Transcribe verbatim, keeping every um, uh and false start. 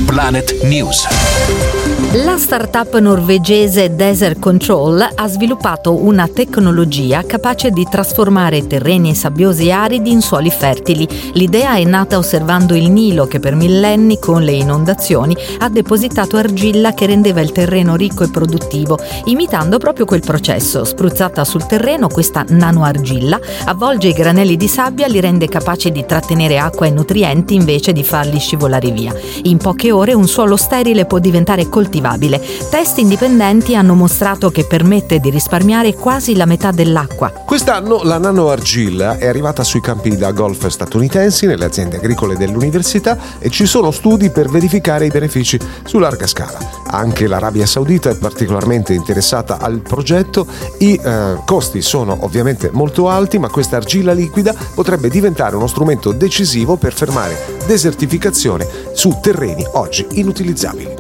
Planet News. La startup norvegese Desert Control ha sviluppato una tecnologia capace di trasformare terreni sabbiosi aridi in suoli fertili. L'idea è nata osservando il Nilo che per millenni con le inondazioni ha depositato argilla che rendeva il terreno ricco e produttivo. Imitando proprio quel processo, spruzzata sul terreno, questa nanoargilla avvolge i granelli di sabbia, li rende capaci di trattenere acqua e nutrienti invece di farli scivolare via. In poche ore un suolo sterile può diventare coltivabile. Test indipendenti hanno mostrato che permette di risparmiare quasi la metà dell'acqua. Quest'anno la nanoargilla è arrivata sui campi da golf statunitensi, nelle aziende agricole dell'università, e ci sono studi per verificare i benefici su larga scala. Anche l'Arabia Saudita è particolarmente interessata al progetto. I eh, costi sono ovviamente molto alti, ma questa argilla liquida potrebbe diventare uno strumento decisivo per fermare desertificazione su terreni oggi inutilizzabili.